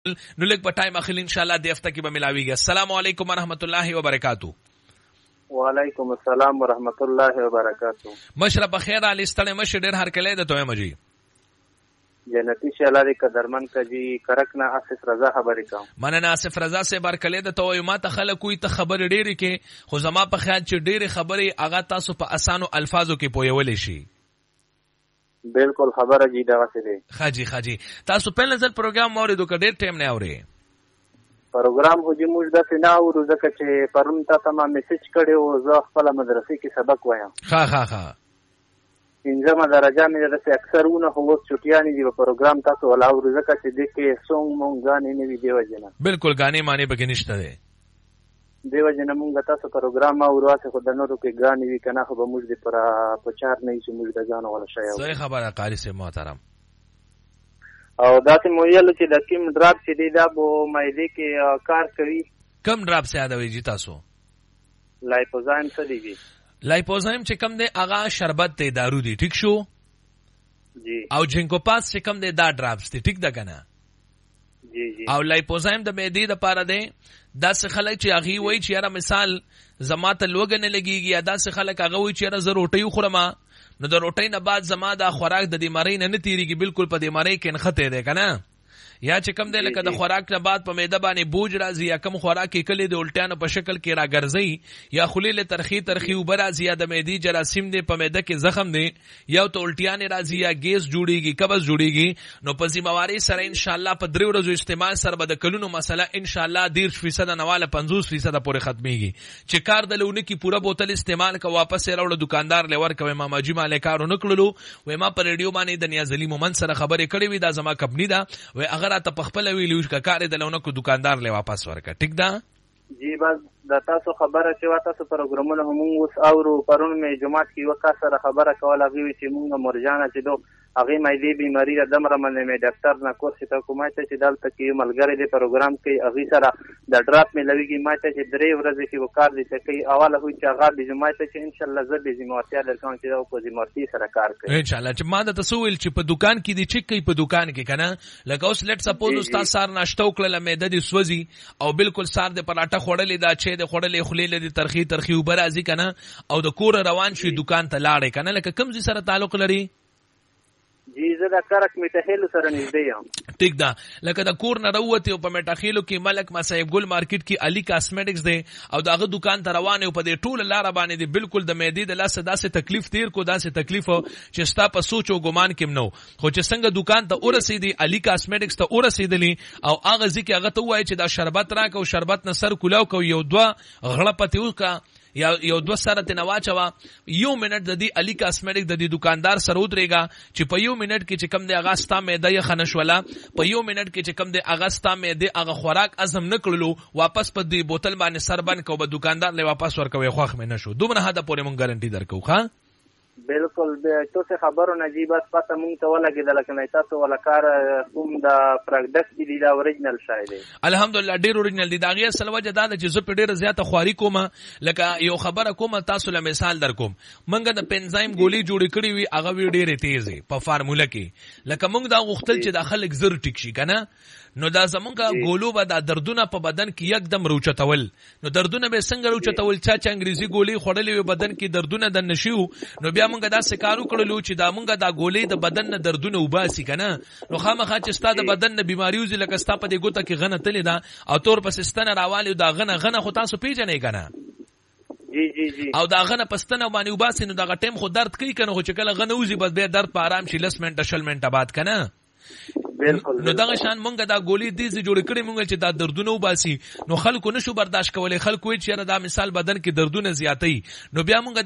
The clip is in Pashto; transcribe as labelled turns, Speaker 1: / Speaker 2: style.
Speaker 1: نو لږ په ټایم اخلي ان شاء الله د هفته کې به ملاويږي. السلام علیکم ورحمت الله وبرکاتو.
Speaker 2: وعلیکم السلام ورحمت الله وبرکاتو.
Speaker 1: مشرف بخیر علی ستړی مشه ډیر هر کله د توه مجي
Speaker 2: جنتی شلاری قدرمن کجی کرکنا آصف رضا خبرې کوم.
Speaker 1: مننه آصف رضا سے بار کله د توه ما ته خلک کوئی ته خبر ډیری کې خو زما په خیال چې ډیره خبرې اغا تاسو په اسانو الفاظو کې پویول شي.
Speaker 2: بالکل خبره جی دا څه دی.
Speaker 1: خاجي تاسو په نظر پروګرام اوریدو که ډیر ټیم نه اوري؟
Speaker 2: پروګرام هو چې موږ د نه اورو ځکه چې پرون ته ما میسج کړو زه خپل مدرسې کې سبق وایم.
Speaker 1: ها
Speaker 2: انځمه درجه مې د اکثرونه هو چټیانی دی په پروګرام تاسو ولا اورو ځکه چې د کې سونګ مونږ غانې نه وی دی وجنه.
Speaker 1: بالکل غانې معنی به نشته دی.
Speaker 2: دیو جن مونږ تاسو پروګرام اورو څه خو د نورو کې غانې وی کنه خو به موږ د پر پچار نه شي موږ د ځان ولا شي.
Speaker 1: صحیح خبره قاری سے محترم.
Speaker 2: او داسې مویل چې د کیم ډراپ چې دی دا بو مېدی کې کار کوي.
Speaker 1: کم ډراپ سے یادوي جی تاسو؟
Speaker 2: لایپوزایم څه دی؟
Speaker 1: لایپوزایم چې کم دی اغا شربت دی دارو دی ٹھیک شو
Speaker 2: جی.
Speaker 1: او جنکو پاس چې کم دی دا ډراپس دی ٹھیک ده کنه
Speaker 2: جی.
Speaker 1: او لایپوزایم د معدې د پاره دی. دا څه خلک چې اغي وای چې یاره مثال زما ته لوګ نه لګيږي یا دا څه خلک هغه وای چې یاره زه روټي خورم نو د روټي نه بعد زما د خوراک د دې مړی نه تیریږي. بالکل په دې مړی کې نخته دی کنه یا چې کم دی لکه د خوراک نه بعد په معده باندې بوج راځي یا کم خوراک کې کلی د الټیانو په شکل کې راګرځي یا خلیل ترخی وبر راځي یا د معدې جراثیم دی په معده کې زخم دی یا ته الټیان راځي یا ګیس جوړیږي قبض جوړیږي نو په ذمہواری سره ان شاء الله په 3 ورځو استعمال سره به د کلونو مسله ان شاء الله 10% نواله 50% پورې ختميږي. چې کار د لونه کې پورا بوتل استعمال کا واپس راوړ دکاندار لور کوي ما ماجی مالکارو نکړلو وای ما پر ریډیو باندې د نیاز علي مومن سره خبرې کړې وې دا زما کمپنی دا وای اگر ته پخپل ویلو چې کار د لونه کو دکاندار له واپس ورکا ټیک دا
Speaker 2: جی. بس د تاسو خبره چې وا تاسو پروګرامونه هم اوس اورو. پرون مې جمعات کې وکړه سره خبره کوله غوي چې مونږ مرجانه چې دو هغه مې دې بیماری د دمر منه مې ډاکټر نه کورس ته کومه چې دلته کې ملګری دې پروګرام کې هغه سره د ډراپ مې لويږي ماته چې 3 ورځې کې وکړ دي چې اوله هو چې هغه د جمعات چې ان شاء الله زه د ذمہوارتیا درکوم چې او په ذمہوارتي سره کار کوي
Speaker 1: ان شاء الله. چې ما د تسویل چې په دکان کې دي چې کوي په دکان کې کنه لکه اوس لیټ سپوز استاد سار ناشته وکړه مېده دي سوځي او بالکل سار د پراټه خوړلې دا چې د خوړلې خلیل دي ترخی وبر ازي کنه او د کور روان شي دکان ته لاړې کنه لکه کوم ځای سره تعلق لري؟
Speaker 2: جی زه د کرک میټاخیل سره نږدې یم.
Speaker 1: ټیک ده لکه د کور نه راوته او په میټاخیلو کې ملک مصایب ګل مارکیټ کې علي کاسمیټکس دی او داغه دکان ته روان او په دې ټول لار باندې دی بالکل د معدې د لاس داسې تکلیف تیر کو داسې تکلیف چې ستا په سوچ او ګمان کې نو خو چې څنګه دکان ته ورسېدی علي کاسمیټکس ته ورسېدلی او هغه ځکه هغه ته وایي چې دا شربت راک او شربت نه سر کولاو کو یو دوا غړه پتی وکا یا یو 2 سره تنواچوا یو منټ د دې علي کاسمیټک د دې دکاندار سره ودرېګا چې په یو منټ کې چې کم دی اغاستا مې د خنشولا په یو منټ کې چې کم دی اغاستا مې د اغه خوراک ازم نکړلو واپس په دې بوتل باندې سر بند کو به دکاندار له واپس ورکوي خوخ مې نشو دومره هدا پورې مونږ ګارانټي درکو. ښا
Speaker 2: بالکل به تاسو خبرو نه بس پته مونږ ته ولګیدل کنه تاسو ولا کار کوم دا پروډکټ دی دا اوریجنل شای دی
Speaker 1: الحمدلله ډیر اوریجنل دی دا غي اصل وجه دا چې زه په ډیر زیاته خواري کوم لکه یو خبره کوم تاسو له مثال در کوم مونږ د پنزایم ګولې جوړې کړې وي هغه وی ډیره تیزه په فارموله کې لکه مونږ دا غوښتل چې د خلک زر ټیک شي کنه نو دا زمونږه ګولو به دا دردونه په بدن کې یکدم روچتول نو دردونه به څنګه روچتول چا انګریزي ګولې خړلې بدن کې دردونه د نشيو نو بیا مونږ دا سکارو کړلو چې دا مونږه دا ګولې د بدن نه دردونه وباسي کنه نو خامخا چې ستا د بدن نه بیماریو زی لکه ستا په دې ګوته کې غنه تللی دا او تور پس ستنه راوالی دا غنه خو تاسو پیژنې کنه
Speaker 2: جی
Speaker 1: او دا غنه پستنه باندې وباسي نو دا ټیم خو درد کوي کنه خو چې کله غنه وزي بس به درد په آرام شي لس منټه شل منټه بعد کنه نو دغه شان مونږه دا ګولې دې چې جوړ کړې مونږ چې دا دردونه وباسي نو خلکو نشو برداشت کولای خلکو چې دا مثال بدن کې دردونه زیاتې نو بیا مونږ